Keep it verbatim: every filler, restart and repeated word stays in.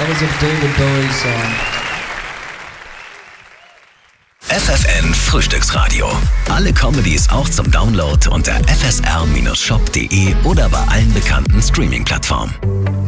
That was a David Bowie song. F F N Frühstücksradio. Alle Comedies auch zum Download unter f s r Bindestrich shop punkt d e oder bei allen bekannten Streaming-Plattformen.